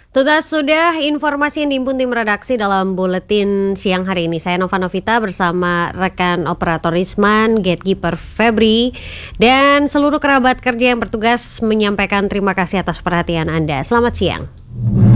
Tuntas sudah informasi yang dihimpun tim redaksi dalam buletin siang hari ini. Saya Nova Novita bersama rekan operator Risman, Gatekeeper Febri, dan seluruh kerabat kerja yang bertugas menyampaikan terima kasih atas perhatian Anda. Selamat siang.